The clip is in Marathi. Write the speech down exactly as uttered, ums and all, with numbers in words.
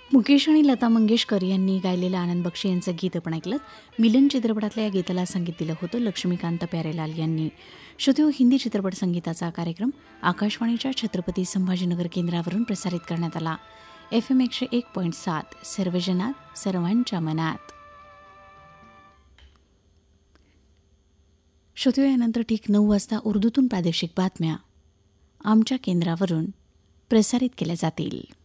मुकेश आणि लता मंगेशकर यांनी गायलेलं आनंद बक्षी यांचं गीत आपण ऐकलं. मिलन चित्रपटातल्या या गीताला संगीत दिलं होतं लक्ष्मीकांत प्यारेलाल यांनी. श्रोतेहो, हिंदी चित्रपट संगीताचा कार्यक्रम आकाशवाणीच्या छत्रपती संभाजीनगर केंद्रावरून प्रसारित करण्यात आला. एफ एम एकशे एक पॉईंट सात सर्वजनात सर्वांच्या मनात. श्रोतेहो, यानंतर ठीक नऊ वाजता उर्दूतून प्रादेशिक बातम्या आमच्या केंद्रावरून प्रसारित केल्या जातील.